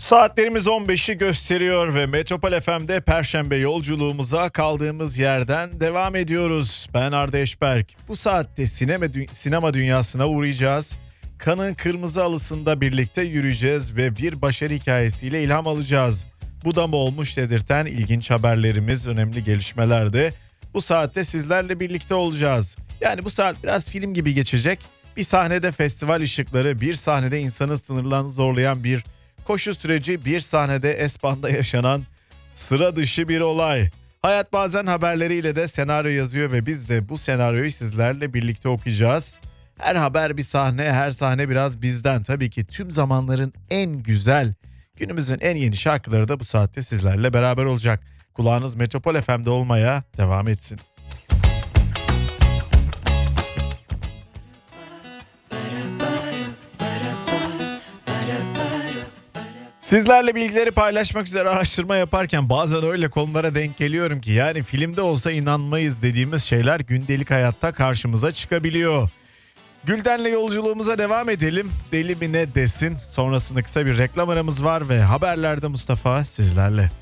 Saatlerimiz 15'i gösteriyor ve Metropol FM'de Perşembe yolculuğumuza kaldığımız yerden devam ediyoruz. Ben Arda Eşberk. Bu saatte sinema dünyasına uğrayacağız. Kanın Kırmızı Halısı'nda birlikte yürüyeceğiz ve bir başarı hikayesiyle ilham alacağız. Bu da mı olmuş dedirten ilginç haberlerimiz, önemli gelişmeler de bu saatte sizlerle birlikte olacağız. Yani bu saat biraz film gibi geçecek. Bir sahnede festival ışıkları, bir sahnede insanın sınırlarını zorlayan bir koşu süreci, bir sahnede Espan'da yaşanan sıra dışı bir olay. Hayat bazen haberleriyle de senaryo yazıyor ve biz de bu senaryoyu sizlerle birlikte okuyacağız. Her haber bir sahne, her sahne biraz bizden. Tabii ki tüm zamanların en güzel, günümüzün en yeni şarkıları da bu saatte sizlerle beraber olacak. Kulağınız Metropol FM'de olmaya devam etsin. Sizlerle bilgileri paylaşmak üzere araştırma yaparken bazen öyle konulara denk geliyorum ki yani filmde olsa inanmayız dediğimiz şeyler gündelik hayatta karşımıza çıkabiliyor. Gülden'le yolculuğumuza devam edelim. Deli mi ne desin? Sonrasında kısa bir reklam aramız var ve haberlerde Mustafa sizlerle.